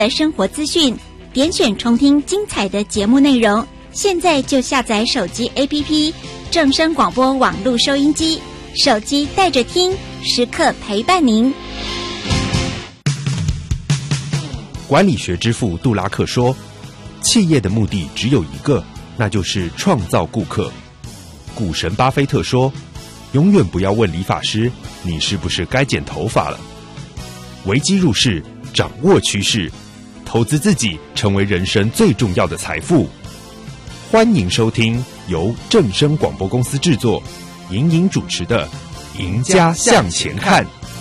的生活资讯，点选重听精彩的节目内容。现在就下载手机 APP 正声广播网络收音机，手机带着听，时刻陪伴您。 管理学之父杜拉克说，企业的目的只有一个，那就是创造顾客。股神巴菲特说，永远不要问理发师你是不是该剪头发了。危机入市，掌握趋势，投资自己成为人生最重要的财富。欢迎收听由正声广播公司制作，莹莹主持的《赢家向前看》。